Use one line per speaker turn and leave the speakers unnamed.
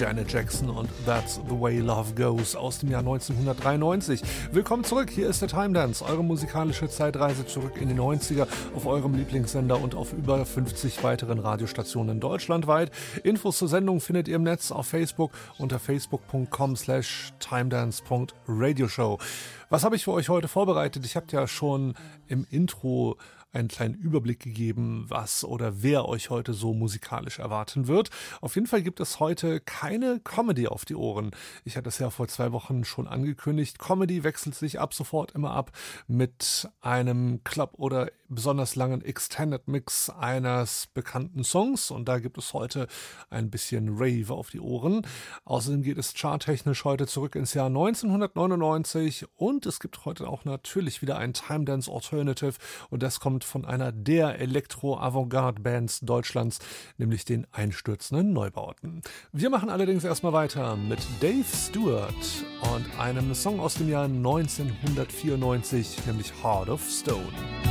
Janet Jackson und That's the Way Love Goes aus dem Jahr 1993. Willkommen zurück, hier ist der Time Dance, eure musikalische Zeitreise zurück in die 90er auf eurem Lieblingssender und auf über 50 weiteren Radiostationen deutschlandweit. Infos zur Sendung findet ihr im Netz auf Facebook unter facebook.com/timedance.radioshow. Was habe ich für euch heute vorbereitet? Ich habe ja schon im Intro einen kleinen Überblick gegeben, was oder wer euch heute so musikalisch erwarten wird. Auf jeden Fall gibt es heute keine Comedy auf die Ohren. Ich hatte es ja vor 2 Wochen schon angekündigt. Comedy wechselt sich ab sofort immer ab mit einem Club oder besonders langen Extended Mix eines bekannten Songs und da gibt es heute ein bisschen Rave auf die Ohren. Außerdem geht es charttechnisch heute zurück ins Jahr 1999 und es gibt heute auch natürlich wieder ein Time Dance Alternative und das kommt von einer der Elektro-Avantgarde-Bands Deutschlands, nämlich den Einstürzenden Neubauten. Wir machen allerdings erstmal weiter mit Dave Stewart und einem Song aus dem Jahr 1994, nämlich Heart of Stone.